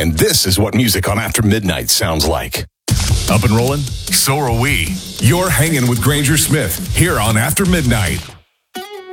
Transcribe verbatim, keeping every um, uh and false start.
And this is what music on After Midnight sounds like. Up and rolling? So are we. You're hanging with Granger Smith here on After Midnight.